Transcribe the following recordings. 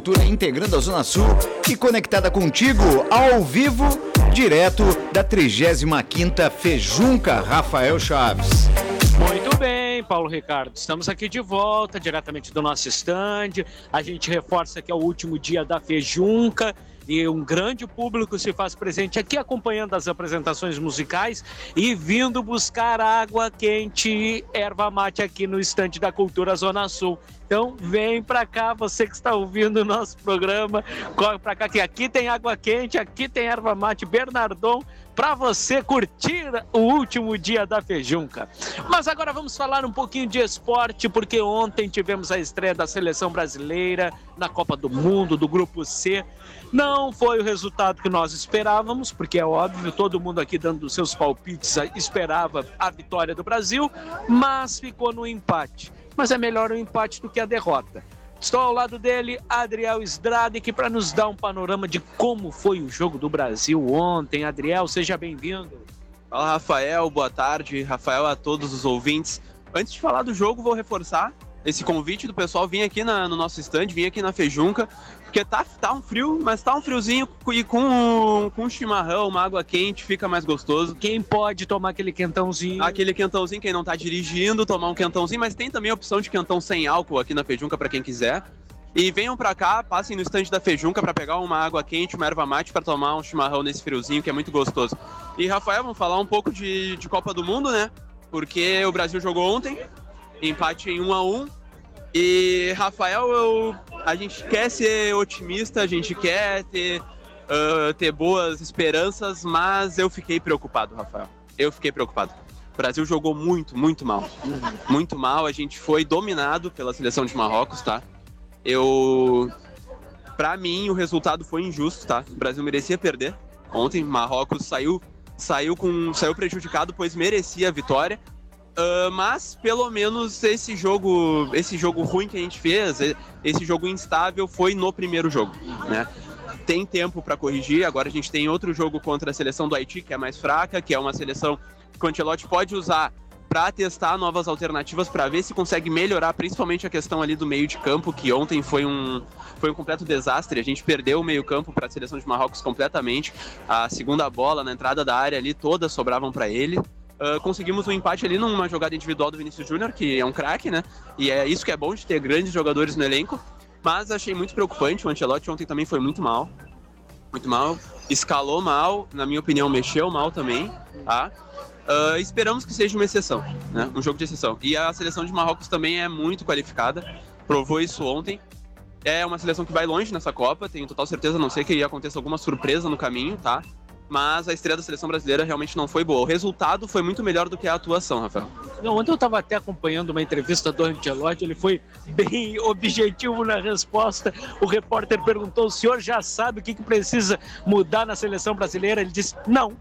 Cultura integrando a Zona Sul e conectada contigo ao vivo, direto da 35ª Fejunca Rafael Chaves. Muito bem, Paulo Ricardo, estamos aqui de volta, diretamente do nosso stand. A gente reforça que é o último dia da Fejunca e um grande público se faz presente aqui acompanhando as apresentações musicais e vindo buscar água quente e erva mate aqui no stand da Cultura Zona Sul. Então vem pra cá, você que está ouvindo o nosso programa, corre pra cá que aqui tem água quente, aqui tem erva mate Bernardon, para você curtir o último dia da Fejunca. Mas agora vamos falar um pouquinho de esporte, porque ontem tivemos a estreia da seleção brasileira na Copa do Mundo, do Grupo C. Não foi o resultado que nós esperávamos, porque é óbvio, todo mundo aqui dando os seus palpites esperava a vitória do Brasil, mas ficou no empate. Mas é melhor o empate do que a derrota. Estou ao lado dele, Adriel Sdrade, que para nos dar um panorama de como foi o jogo do Brasil ontem. Adriel, seja bem-vindo. Fala, Rafael, boa tarde. Rafael, a todos os ouvintes. Antes de falar do jogo, vou reforçar esse convite do pessoal vir aqui no nosso stand, vir aqui na Fejunca, porque tá um frio, mas tá um friozinho e com um chimarrão, uma água quente, fica mais gostoso. Quem pode tomar aquele quentãozinho? Aquele quentãozinho, quem não tá dirigindo, tomar um quentãozinho, mas tem também a opção de quentão sem álcool aqui na Fejunca para quem quiser. E venham pra cá, passem no stand da Fejunca para pegar uma água quente, uma erva mate para tomar um chimarrão nesse friozinho, que é muito gostoso. E, Rafael, vamos falar um pouco de Copa do Mundo, né? Porque o Brasil jogou ontem, empate em 1-1. E, Rafael, a gente quer ser otimista, a gente quer ter boas esperanças, mas eu fiquei preocupado, Rafael. Eu fiquei preocupado. O Brasil jogou muito, muito mal. Muito mal, a gente foi dominado pela seleção de Marrocos, tá? Pra mim, o resultado foi injusto, tá? O Brasil merecia perder. Ontem, Marrocos saiu prejudicado, pois merecia a vitória. Mas pelo menos esse jogo ruim que a gente fez, esse jogo instável, foi no primeiro jogo, né? Tem tempo para corrigir. Agora a gente tem outro jogo contra a seleção do Haiti, que é mais fraca, que é uma seleção que o Ancelotti pode usar para testar novas alternativas, para ver se consegue melhorar, principalmente a questão ali do meio de campo, que ontem foi um completo desastre. A gente perdeu o meio campo para a seleção de Marrocos completamente. A segunda bola na entrada da área ali, todas sobravam para ele. Conseguimos um empate ali numa jogada individual do Vinícius Júnior, que é um craque, né? E é isso que é bom de ter grandes jogadores no elenco. Mas achei muito preocupante. O Ancelotti ontem também foi muito mal. Muito mal. Escalou mal, na minha opinião, mexeu mal também, tá? Esperamos que seja uma exceção, né? Um jogo de exceção. E a seleção de Marrocos também é muito qualificada. Provou isso ontem. É uma seleção que vai longe nessa Copa. Tenho total certeza, a não sei que aconteça alguma surpresa no caminho, tá? Mas a estreia da seleção brasileira realmente não foi boa. O resultado foi muito melhor do que a atuação, Rafael. Ontem eu estava até acompanhando uma entrevista do Ancelotti, ele foi bem objetivo na resposta. O repórter perguntou: o senhor já sabe o que precisa mudar na seleção brasileira? Ele disse: não.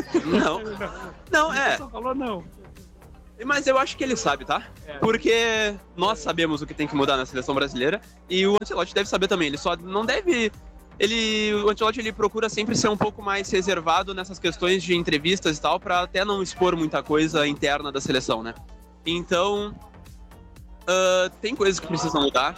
Não, é. Ele só falou não. Mas eu acho que ele sabe, tá? Porque nós sabemos o que tem que mudar na seleção brasileira e o Ancelotti deve saber também. Ele só não deve... O Ancelotti, ele procura sempre ser um pouco mais reservado nessas questões de entrevistas e tal, para até não expor muita coisa interna da seleção, né? Então, tem coisas que precisam mudar.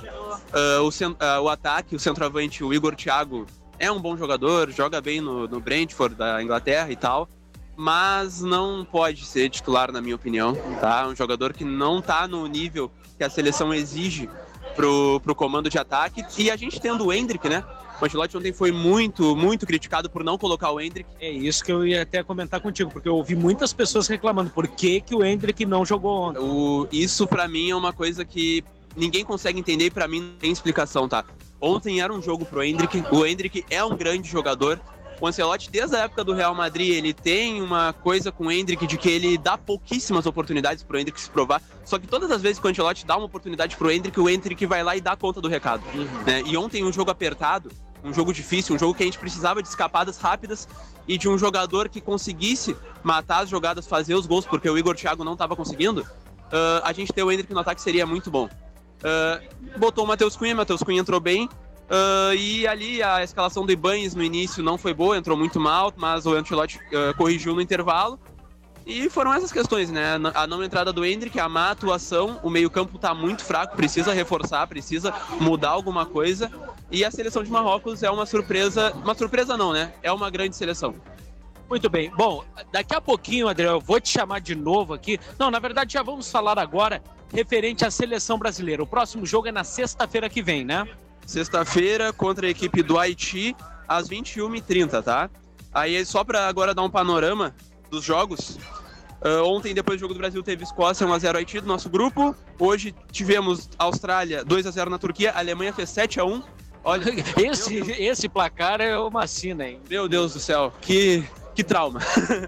O ataque, o centroavante, o Igor Thiago, é um bom jogador, joga bem no Brentford da Inglaterra e tal, mas não pode ser titular, na minha opinião, tá? Um jogador que não tá no nível que a seleção exige pro comando de ataque. E a gente tendo o Endrick, né? O Ancelotti ontem foi muito, muito criticado por não colocar o Endrick. É isso que eu ia até comentar contigo, porque eu ouvi muitas pessoas reclamando por que o Endrick não jogou ontem. Isso pra mim é uma coisa que ninguém consegue entender e pra mim não tem explicação, tá? Ontem era um jogo pro Endrick, o Endrick é um grande jogador. O Ancelotti, desde a época do Real Madrid, ele tem uma coisa com o Endrick de que ele dá pouquíssimas oportunidades pro Endrick se provar. Só que todas as vezes que o Ancelotti dá uma oportunidade pro Endrick, o Endrick vai lá e dá conta do recado. Né? E ontem um jogo apertado, um jogo difícil, um jogo que a gente precisava de escapadas rápidas e de um jogador que conseguisse matar as jogadas, fazer os gols, porque o Igor Thiago não estava conseguindo. A gente ter o Endrick no ataque seria muito bom. Botou o Matheus Cunha entrou bem. E ali a escalação do Ibañez no início não foi boa, entrou muito mal, mas o Ancelotti corrigiu no intervalo. E foram essas questões, né? A não entrada do Endrick, a má atuação, o meio-campo tá muito fraco, precisa reforçar, precisa mudar alguma coisa. E a seleção de Marrocos é uma surpresa não, né? É uma grande seleção. Muito bem. Bom, daqui a pouquinho, Adriel, eu vou te chamar de novo aqui. Não, na verdade, já vamos falar agora referente à seleção brasileira. O próximo jogo é na sexta-feira que vem, né? Sexta-feira contra a equipe do Haiti, às 21h30, tá? Aí, só para agora dar um panorama dos jogos, ontem, depois do jogo do Brasil, teve Escócia 1-0 Haiti do nosso grupo. Hoje tivemos Austrália 2-0 na Turquia, a Alemanha fez 7-1. Olha, esse placar é uma sina, hein? Meu Deus do céu, que trauma.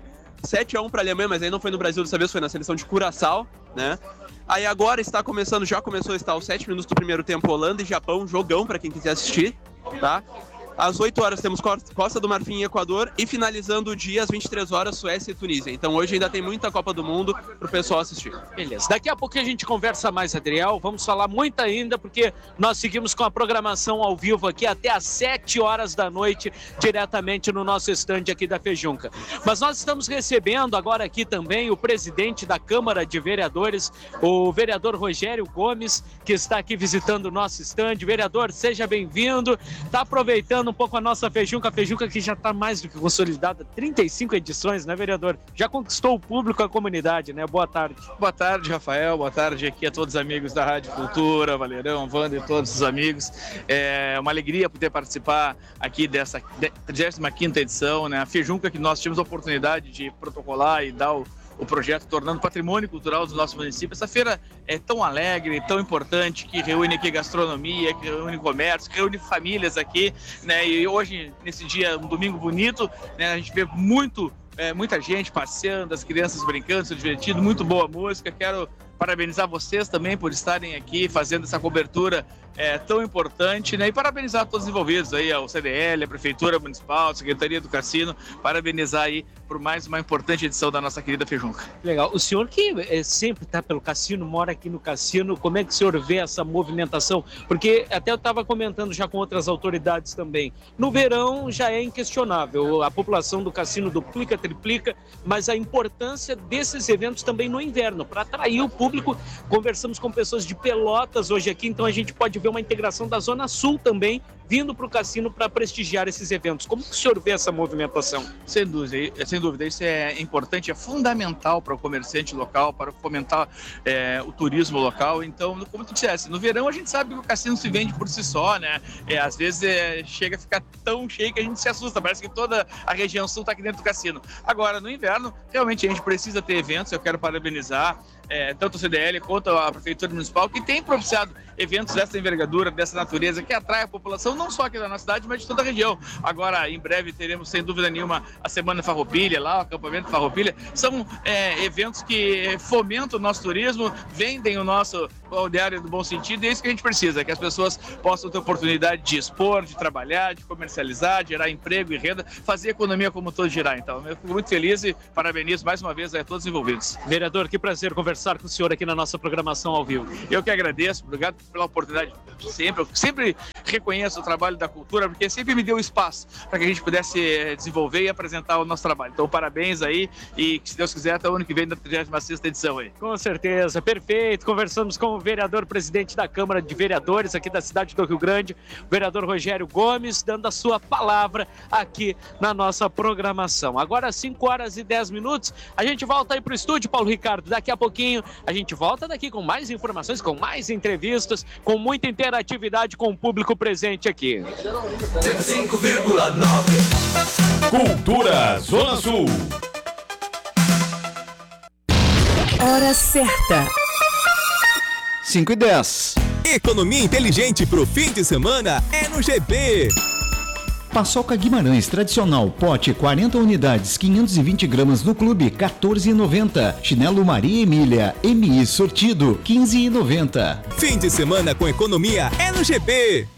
7-1 para a Alemanha, mas aí não foi no Brasil dessa vez, foi na seleção de Curaçao, né? Aí agora já começou a estar aos 7 minutos do primeiro tempo, Holanda e Japão, jogão para quem quiser assistir, tá? Às 8 horas temos Costa do Marfim e Equador, e finalizando o dia às 23 horas, Suécia e Tunísia. Então hoje ainda tem muita Copa do Mundo pro pessoal assistir. Beleza. Daqui a pouco a gente conversa mais, Adriel. Vamos falar muito ainda, porque nós seguimos com a programação ao vivo aqui até às 7 horas da noite, diretamente no nosso estande aqui da Fejunca. Mas nós estamos recebendo agora aqui também o presidente da Câmara de Vereadores, o vereador Rogério Gomes, que está aqui visitando o nosso estande. Vereador, seja bem-vindo. Está aproveitando um pouco a nossa Fejunca que já está mais do que consolidada, 35 edições, né, vereador? Já conquistou o público, a comunidade, né? Boa tarde. Boa tarde, Rafael, boa tarde aqui a todos os amigos da Rádio Cultura, Valerão, Wanda e todos os amigos. É uma alegria poder participar aqui dessa 35ª edição, né? A Fejunca, que nós tivemos a oportunidade de protocolar e dar o projeto tornando patrimônio cultural do nosso município. Essa feira é tão alegre, tão importante, que reúne aqui gastronomia, que reúne comércio, que reúne famílias aqui, né? E hoje, nesse dia, um domingo bonito, né? A gente vê muita gente passeando, as crianças brincando, se divertindo, muito boa música. Quero parabenizar vocês também por estarem aqui fazendo essa cobertura tão importante, né? E parabenizar todos os envolvidos aí, o CDL, a Prefeitura Municipal, a Secretaria do Cassino, parabenizar aí por mais uma importante edição da nossa querida Fejunca. Legal. O senhor que sempre está pelo Cassino, mora aqui no Cassino, como é que o senhor vê essa movimentação? Porque até eu estava comentando já com outras autoridades também. No verão já é inquestionável, a população do Cassino duplica, triplica, mas a importância desses eventos também no inverno, para atrair o público. Conversamos com pessoas de Pelotas hoje aqui, então a gente pode ver uma integração da Zona Sul também, vindo para o Cassino para prestigiar esses eventos. Como que o senhor vê essa movimentação? Sem dúvida, isso é importante, é fundamental para o comerciante local, para fomentar o turismo local. Então, como tu disseste, no verão a gente sabe que o Cassino se vende por si só, né? Às vezes chega a ficar tão cheio que a gente se assusta, parece que toda a região sul está aqui dentro do Cassino. Agora, no inverno, realmente a gente precisa ter eventos. Eu quero parabenizar tanto o CDL quanto a Prefeitura Municipal, que tem propiciado eventos dessa envergadura, dessa natureza, que atrai a população, não só aqui da nossa cidade, mas de toda a região. Agora, em breve, teremos, sem dúvida nenhuma, a Semana Farroupilha, lá, o acampamento Farroupilha. São eventos que fomentam o nosso turismo, vendem o nosso balneário do bom sentido, e é isso que a gente precisa, que as pessoas possam ter oportunidade de expor, de trabalhar, de comercializar, de gerar emprego e renda, fazer a economia como um todo girar. Então, eu fico muito feliz e parabenizo mais uma vez a todos os envolvidos. Vereador, que prazer conversar com o senhor aqui na nossa programação ao vivo. Eu que agradeço, obrigado pela oportunidade sempre. Eu sempre reconheço o trabalho da cultura, porque sempre me deu espaço para que a gente pudesse desenvolver e apresentar o nosso trabalho. Então, parabéns aí e, se Deus quiser, até o ano que vem da 36ª edição aí. Com certeza, perfeito. Conversamos com o vereador presidente da Câmara de Vereadores aqui da cidade do Rio Grande, o vereador Rogério Gomes, dando a sua palavra aqui na nossa programação. Agora, 5h10, a gente volta aí para o estúdio, Paulo Ricardo. Daqui a pouquinho a gente volta daqui com mais informações, com mais entrevistas, com muita interatividade com o público presente aqui. 5,9 Cultura Zona Sul. Hora certa. 5h10. Economia inteligente pro fim de semana é no GB. Paçoca Guimarães tradicional, pote 40 unidades, 520 gramas no clube, R$14,90. Chinelo Maria Emília, MI sortido, R$15,90. Fim de semana com economia é no GB.